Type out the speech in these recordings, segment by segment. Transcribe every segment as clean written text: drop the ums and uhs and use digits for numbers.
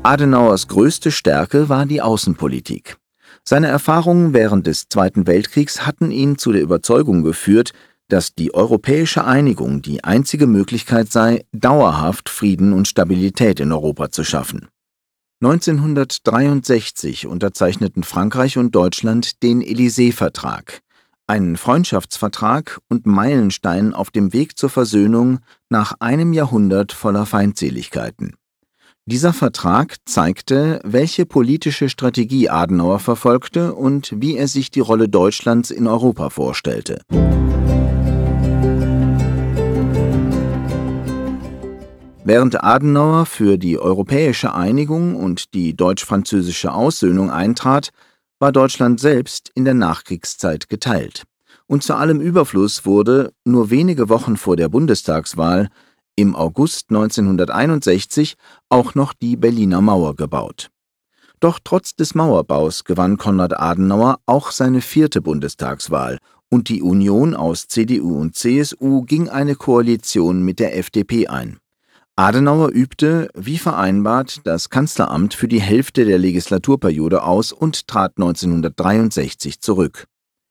Adenauers größte Stärke war die Außenpolitik. Seine Erfahrungen während des Zweiten Weltkriegs hatten ihn zu der Überzeugung geführt, dass die europäische Einigung die einzige Möglichkeit sei, dauerhaft Frieden und Stabilität in Europa zu schaffen. 1963 unterzeichneten Frankreich und Deutschland den Élysée-Vertrag, einen Freundschaftsvertrag und Meilenstein auf dem Weg zur Versöhnung nach einem Jahrhundert voller Feindseligkeiten. Dieser Vertrag zeigte, welche politische Strategie Adenauer verfolgte und wie er sich die Rolle Deutschlands in Europa vorstellte. Während Adenauer für die europäische Einigung und die deutsch-französische Aussöhnung eintrat, war Deutschland selbst in der Nachkriegszeit geteilt. Und zu allem Überfluss wurde, nur wenige Wochen vor der Bundestagswahl, im August 1961 auch noch die Berliner Mauer gebaut. Doch trotz des Mauerbaus gewann Konrad Adenauer auch seine 4. Bundestagswahl und die Union aus CDU und CSU ging eine Koalition mit der FDP ein. Adenauer übte, wie vereinbart, das Kanzleramt für die Hälfte der Legislaturperiode aus und trat 1963 zurück.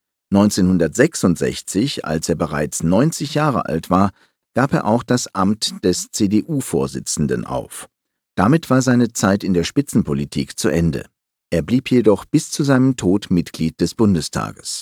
1966, als er bereits 90 Jahre alt war, gab er auch das Amt des CDU-Vorsitzenden auf. Damit war seine Zeit in der Spitzenpolitik zu Ende. Er blieb jedoch bis zu seinem Tod Mitglied des Bundestages.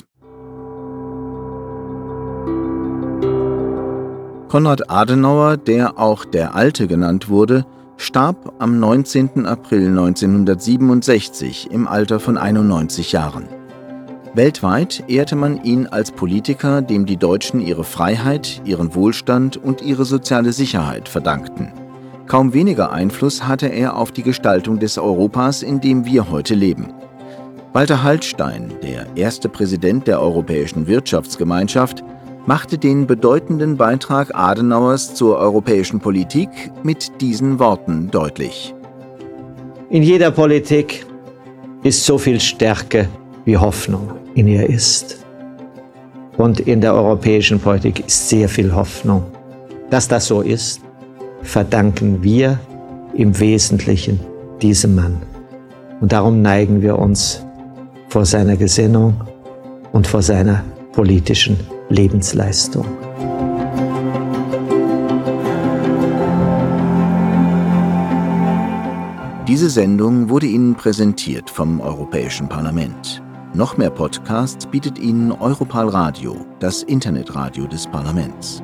Konrad Adenauer, der auch der Alte genannt wurde, starb am 19. April 1967 im Alter von 91 Jahren. Weltweit ehrte man ihn als Politiker, dem die Deutschen ihre Freiheit, ihren Wohlstand und ihre soziale Sicherheit verdankten. Kaum weniger Einfluss hatte er auf die Gestaltung des Europas, in dem wir heute leben. Walter Hallstein, der erste Präsident der Europäischen Wirtschaftsgemeinschaft, machte den bedeutenden Beitrag Adenauers zur europäischen Politik mit diesen Worten deutlich. In jeder Politik ist so viel Stärke wie Hoffnung in ihr ist. Und in der europäischen Politik ist sehr viel Hoffnung. Dass das so ist, verdanken wir im Wesentlichen diesem Mann. Und darum neigen wir uns vor seiner Gesinnung und vor seiner politischen Lebensleistung. Diese Sendung wurde Ihnen präsentiert vom Europäischen Parlament. Noch mehr Podcasts bietet Ihnen Europal Radio, das Internetradio des Parlaments.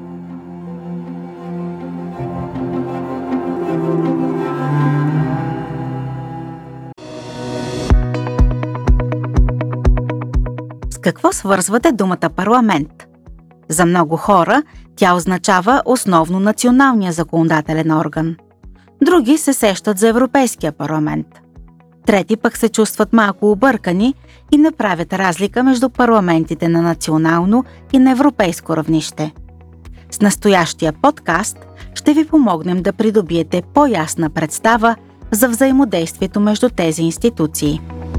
С какво свързвате думата парламент? За много хора тя означава основно националния законодателен орган. Други се сещат за Европейския парламент. Трети пък се чувстват малко объркани и не правят разлика между парламентите на национално и на европейско равнище. С настоящия подкаст ще ви помогнем да придобиете по-ясна представа за взаимодействието между тези институции.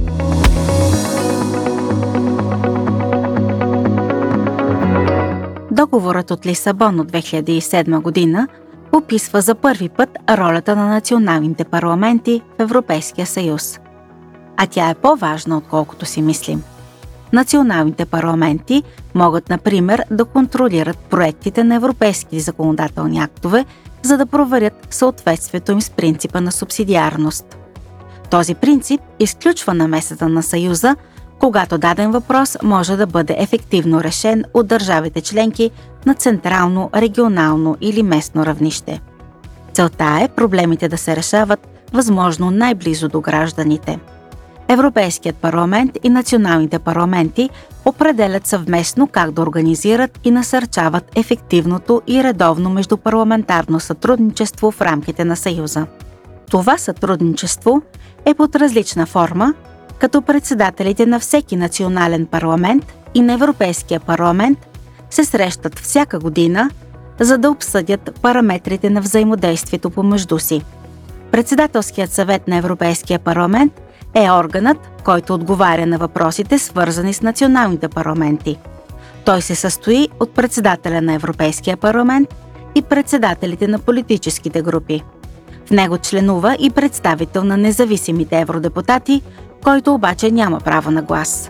Договорът от Лисабон от 2007 година описва за първи път ролята на националните парламенти в Европейския съюз. А тя е по-важна, отколкото си мислим. Националните парламенти могат, например, да контролират проектите на европейски законодателни актове, за да проверят съответствието им с принципа на субсидиарност. Този принцип изключва намесата на Съюза, когато даден въпрос може да бъде ефективно решен от държавите членки на централно, регионално или местно равнище. Целта е проблемите да се решават възможно най-близо до гражданите. Европейският парламент и националните парламенти определят съвместно как да организират и насърчават ефективното и редовно междупарламентарно сътрудничество в рамките на Съюза. Това сътрудничество е под различна форма, като председателите на всеки национален парламент и на Европейския парламент се срещат всяка година, за да обсъдят параметрите на взаимодействието помежду си. Председателският съвет на Европейския парламент е органът, който отговаря на въпросите, свързани с националните парламенти. Той се състои от председателя на Европейския парламент и председателите на политическите групи. В него членува и представител на независимите евродепутати, който обаче няма право на глас.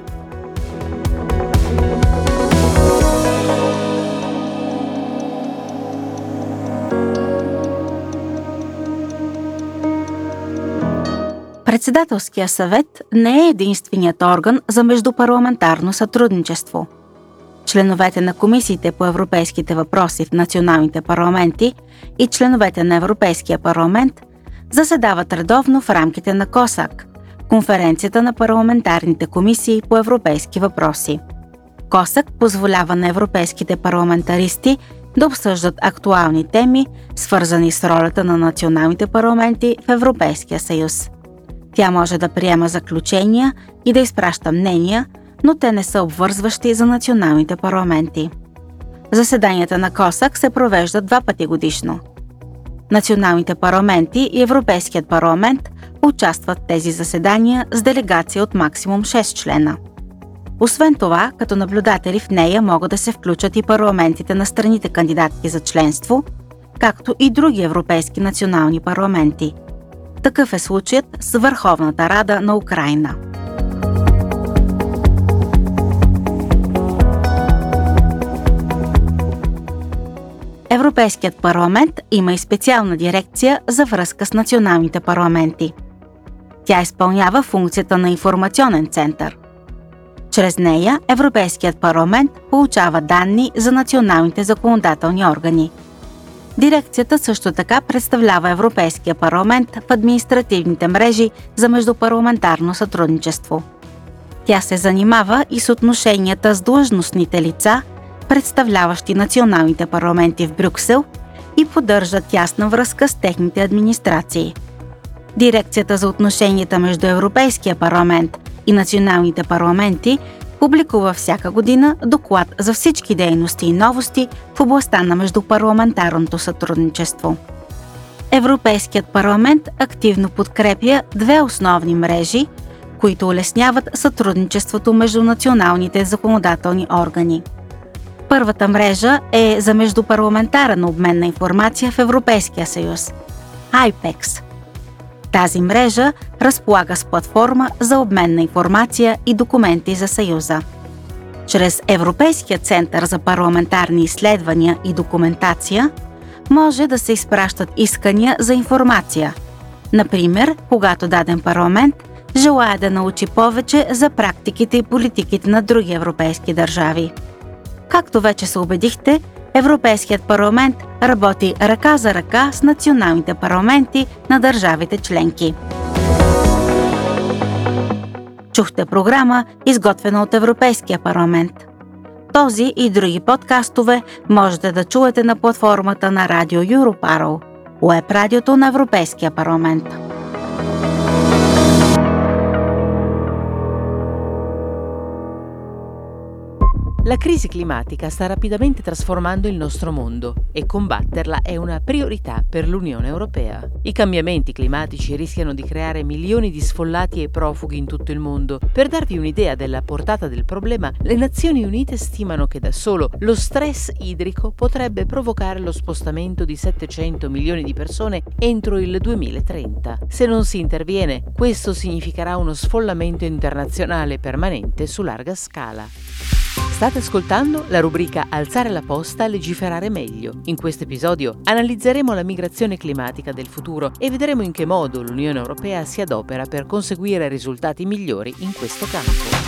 Председателския съвет не е единственият орган за междупарламентарно сътрудничество. Членовете на комисиите по европейските въпроси в националните парламенти и членовете на Европейския парламент заседават редовно в рамките на КОСАК, конференцията на парламентарните комисии по европейски въпроси. КОСАК позволява на европейските парламентаристи да обсъждат актуални теми, свързани с ролята на националните парламенти в Европейския съюз. Тя може да приема заключения и да изпраща мнения, но те не са обвързващи за националните парламенти. Заседанията на КОСАК се провеждат 2 пъти годишно. Националните парламенти и Европейският парламент участват в тези заседания с делегация от максимум 6 члена. Освен това, като наблюдатели в нея могат да се включат и парламентите на страните кандидатки за членство, както и други европейски национални парламенти. Такъв е случаят с Върховната Рада на Украйна. Европейският парламент има и специална дирекция за връзка с националните парламенти. Тя изпълнява функцията на информационен център. Чрез нея Европейският парламент получава данни за националните законодателни органи. Дирекцията също така представлява Европейския парламент в административните мрежи за междупарламентарно сътрудничество. Тя се занимава и с отношенията с длъжностните лица, представляващи националните парламенти в Брюксел, и поддържа тясна връзка с техните администрации. Дирекцията за отношенията между Европейския парламент и националните парламенти публикува всяка година доклад за всички дейности и новости в областта на междупарламентарното сътрудничество. Европейският парламент активно подкрепя 2 основни мрежи, които улесняват сътрудничеството между националните законодателни органи. Първата мрежа е за междупарламентарен обмен на информация в Европейския съюз – IPEX. Тази мрежа разполага с платформа за обмен на информация и документи за Съюза. Чрез Европейския център за парламентарни изследвания и документация може да се изпращат искания за информация. Например, когато даден парламент желае да научи повече за практиките и политиките на други европейски държави. Както вече се убедихте, Европейският парламент работи ръка за ръка с националните парламенти на държавите членки. Чухте програма, изготвена от Европейския парламент. Този и други подкастове можете да чуете на платформата на Радио Europarl, уеб радиото на Европейския парламент. La crisi climatica sta rapidamente trasformando il nostro mondo e combatterla è una priorità per l'Unione Europea. I cambiamenti climatici rischiano di creare milioni di sfollati e profughi in tutto il mondo. Per darvi un'idea della portata del problema, le Nazioni Unite stimano che da solo lo stress idrico potrebbe provocare lo spostamento di 700 milioni di persone entro il 2030. Se non si interviene, questo significherà uno sfollamento internazionale permanente su larga scala. State ascoltando la rubrica Alzare la posta, legiferare meglio. In questo episodio analizzeremo la migrazione climatica del futuro e vedremo in che modo l'Unione Europea si adopera per conseguire risultati migliori in questo campo.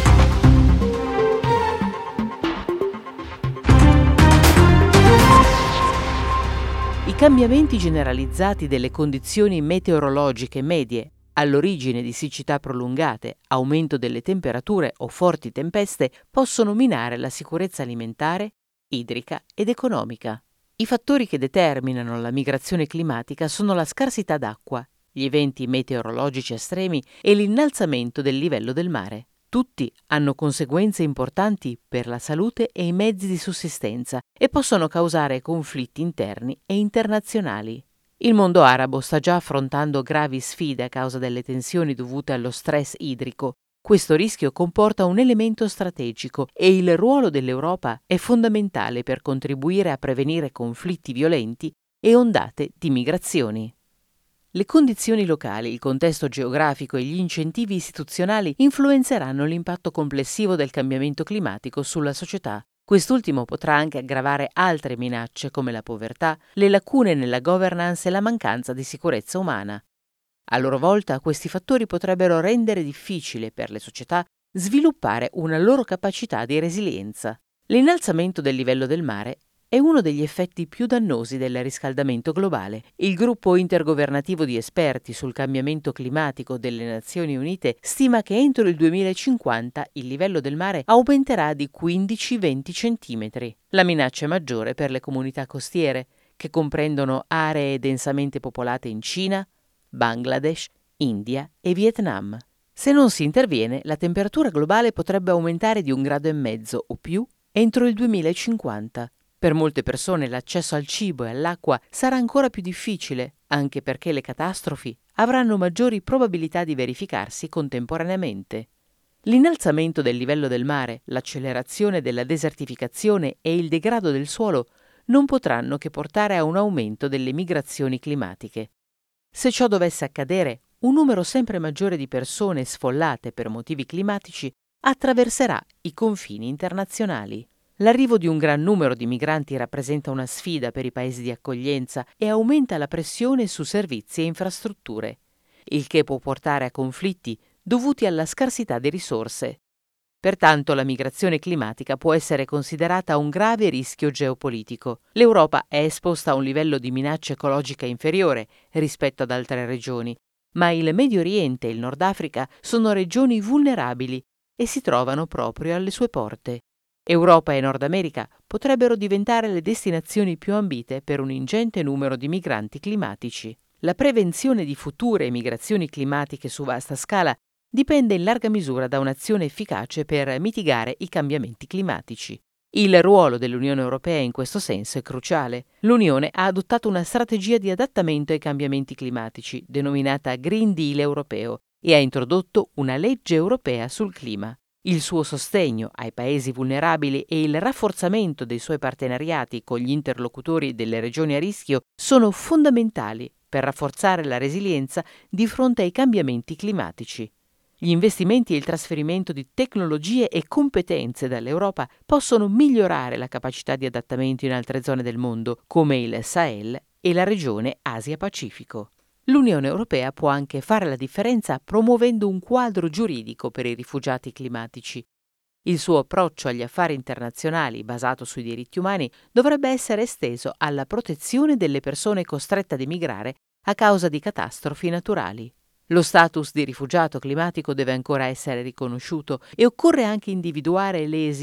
I cambiamenti generalizzati delle condizioni meteorologiche medie all'origine di siccità prolungate, aumento delle temperature o forti tempeste possono minare la sicurezza alimentare, idrica ed economica. I fattori che determinano la migrazione climatica sono la scarsità d'acqua, gli eventi meteorologici estremi e l'innalzamento del livello del mare. Tutti hanno conseguenze importanti per la salute e i mezzi di sussistenza e possono causare conflitti interni e internazionali. Il mondo arabo sta già affrontando gravi sfide a causa delle tensioni dovute allo stress idrico. Questo rischio comporta un elemento strategico e il ruolo dell'Europa è fondamentale per contribuire a prevenire conflitti violenti e ondate di migrazioni. Le condizioni locali, il contesto geografico e gli incentivi istituzionali influenzeranno l'impatto complessivo del cambiamento climatico sulla società. Quest'ultimo potrà anche aggravare altre minacce come la povertà, le lacune nella governance e la mancanza di sicurezza umana. A loro volta, questi fattori potrebbero rendere difficile per le società sviluppare una loro capacità di resilienza. L'innalzamento del livello del mare è uno degli effetti più dannosi del riscaldamento globale. Il gruppo intergovernativo di esperti sul cambiamento climatico delle Nazioni Unite stima che entro il 2050 il livello del mare aumenterà di 15-20 centimetri. La minaccia è maggiore per le comunità costiere, che comprendono aree densamente popolate in Cina, Bangladesh, India e Vietnam. Se non si interviene, la temperatura globale potrebbe aumentare di 1,5 gradi o più entro il 2050. Per molte persone l'accesso al cibo e all'acqua sarà ancora più difficile, anche perché le catastrofi avranno maggiori probabilità di verificarsi contemporaneamente. L'innalzamento del livello del mare, l'accelerazione della desertificazione e il degrado del suolo non potranno che portare a un aumento delle migrazioni climatiche. Se ciò dovesse accadere, un numero sempre maggiore di persone sfollate per motivi climatici attraverserà i confini internazionali. L'arrivo di un gran numero di migranti rappresenta una sfida per i paesi di accoglienza e aumenta la pressione su servizi e infrastrutture, il che può portare a conflitti dovuti alla scarsità di risorse. Pertanto la migrazione climatica può essere considerata un grave rischio geopolitico. L'Europa è esposta a un livello di minaccia ecologica inferiore rispetto ad altre regioni, ma il Medio Oriente e il Nord Africa sono regioni vulnerabili e si trovano proprio alle sue porte. Europa e Nord America potrebbero diventare le destinazioni più ambite per un ingente numero di migranti climatici. La prevenzione di future migrazioni climatiche su vasta scala dipende in larga misura da un'azione efficace per mitigare i cambiamenti climatici. Il ruolo dell'Unione Europea in questo senso è cruciale. L'Unione ha adottato una strategia di adattamento ai cambiamenti climatici, denominata Green Deal europeo, e ha introdotto una legge europea sul clima. Il suo sostegno ai paesi vulnerabili e il rafforzamento dei suoi partenariati con gli interlocutori delle regioni a rischio sono fondamentali per rafforzare la resilienza di fronte ai cambiamenti climatici. Gli investimenti e il trasferimento di tecnologie e competenze dall'Europa possono migliorare la capacità di adattamento in altre zone del mondo, come il Sahel e la regione Asia-Pacifico. L'Unione Europea può anche fare la differenza promuovendo un quadro giuridico per i rifugiati climatici. Il suo approccio agli affari internazionali, basato sui diritti umani, dovrebbe essere esteso alla protezione delle persone costrette ad emigrare a causa di catastrofi naturali. Lo status di rifugiato climatico deve ancora essere riconosciuto e occorre anche individuare le esigenze